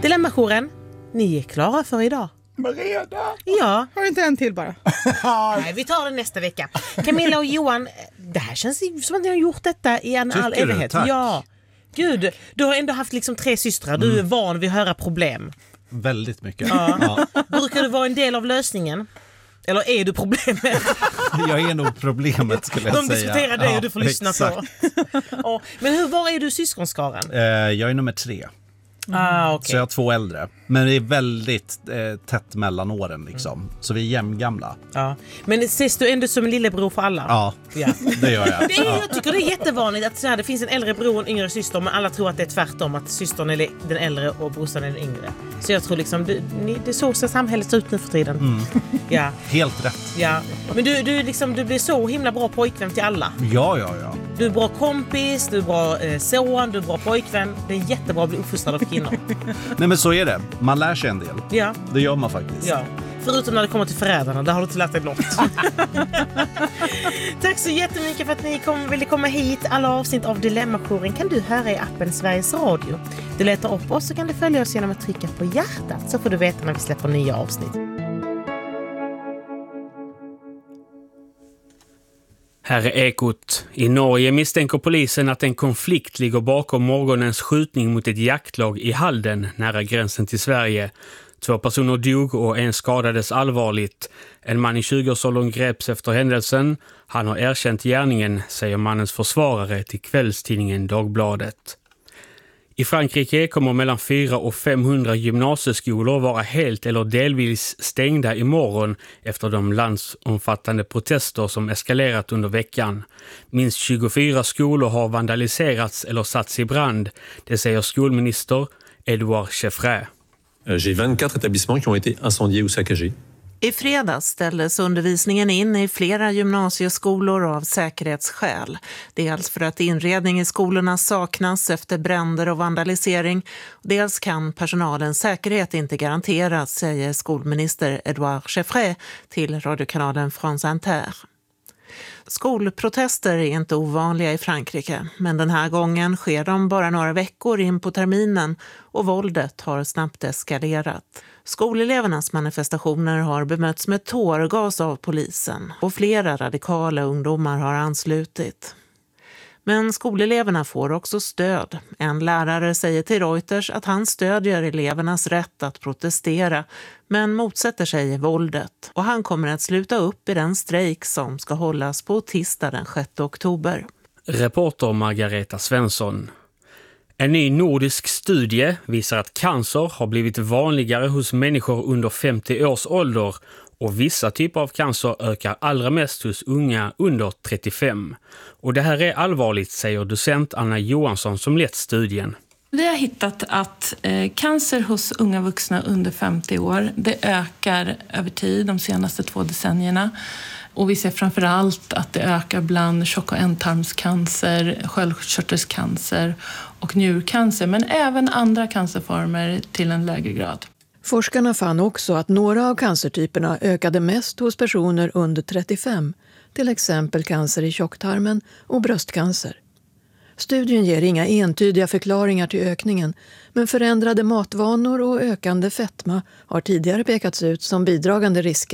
Dilemma-jouren, ni är klara för idag. Mareda? Ja. Har du inte en till bara? Nej, vi tar den nästa vecka. Camilla och Johan, det här känns som att ni har gjort detta i all evighet. Tack. Ja. Gud, du har ändå haft liksom 3 systrar. Du är van vid att höra problem. Väldigt mycket. Ja. Brukar du vara en del av lösningen? Eller är du problemet? Jag är nog problemet, skulle jag säga. De diskuterar dig och du får lyssna på. Men var är du syskonskaran? Jag är nummer 3. Okay. Så jag har 2 äldre. Men det är väldigt tätt mellan åren liksom. Så vi är jämngamla. Ja. Men ses du ändå som en lillebror för alla? Ja, det gör jag. Jag tycker det är jättevanligt att det finns en äldre bror och en yngre syster, men alla tror att det är tvärtom, att systern är den äldre och brorsan är den yngre. Så jag tror liksom, det så ser samhället ut nu för tiden. Ja. Helt rätt. Ja. Men du blir så himla bra pojkvän till alla. Ja. Du är bra kompis, du är bra son, du är bra pojkvän. Det är jättebra att bli uppfostrad av kvinnor. Nej, men så är det. Man lär sig en del. Ja. Det gör man faktiskt. Ja. Förutom när det kommer till förrädarna, där har du inte lärt dig något. Tack så jättemycket för att ni ville komma hit. Alla avsnitt av Dilemma-jouren kan du höra i appen Sveriges Radio. Du letar upp oss så kan du följa oss genom att trycka på hjärtat, så får du veta när vi släpper nya avsnitt. Här är Ekot. I Norge misstänker polisen att en konflikt ligger bakom morgonens skjutning mot ett jaktlag i Halden nära gränsen till Sverige. 2 personer dog och en skadades allvarligt. En man i 20-årsåldern greps efter händelsen. Han har erkänt gärningen, säger mannens försvarare till kvällstidningen Dagbladet. I Frankrike kommer mellan 400 och 500 gymnasieskolor vara helt eller delvis stängda imorgon efter de landsomfattande protester som eskalerat under veckan. Minst 24 skolor har vandaliserats eller satts i brand, det säger skolminister Edouard Chevré. J'ai 24 établissements qui ont été incendiés ou saccagés. I fredags ställdes undervisningen in i flera gymnasieskolor av säkerhetsskäl. Dels för att inredning i skolorna saknas efter bränder och vandalisering. Dels kan personalens säkerhet inte garanteras, säger skolminister Edouard Chevré till radiokanalen France Inter. Skolprotester är inte ovanliga i Frankrike, men den här gången sker de bara några veckor in på terminen och våldet har snabbt eskalerat. Skolelevernas manifestationer har bemötts med tårgas av polisen och flera radikala ungdomar har anslutit. Men skoleleverna får också stöd. En lärare säger till Reuters att han stödjer elevernas rätt att protestera men motsätter sig våldet. Och han kommer att sluta upp i den strejk som ska hållas på tisdag den 6 oktober. Reporter Margareta Svensson. En ny nordisk studie visar att cancer har blivit vanligare hos människor under 50 års ålder och vissa typer av cancer ökar allra mest hos unga under 35. Och det här är allvarligt, säger docent Anna Johansson som lett studien. Vi har hittat att cancer hos unga vuxna under 50 år, det ökar över tid de senaste 2 decennierna. Och vi ser framförallt att det ökar bland tjock- och ändtarmscancer, sköldkörtelcancer och njurcancer, men även andra cancerformer till en lägre grad. Forskarna fann också att några av cancertyperna ökade mest hos personer under 35, till exempel cancer i tjocktarmen och bröstcancer. Studien ger inga entydiga förklaringar till ökningen, men förändrade matvanor och ökande fetma har tidigare pekats ut som bidragande risker.